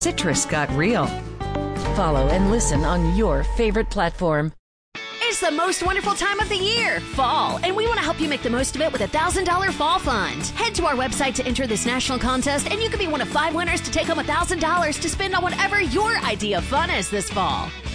Citrus got real. Follow and listen on your favorite platform. It's the most wonderful time of the year, fall, and we want to help you make the most of it with a $1,000 fall fund. Head to our website to enter this national contest, and you could be one of 5 winners to take home $1,000 to spend on whatever your idea of fun is this fall.